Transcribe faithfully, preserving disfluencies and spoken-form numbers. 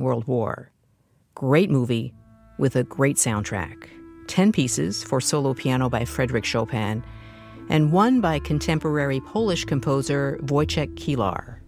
World War. Great movie with a great soundtrack. Ten pieces for solo piano by Frédéric Chopin, and one by contemporary Polish composer Wojciech Kilar.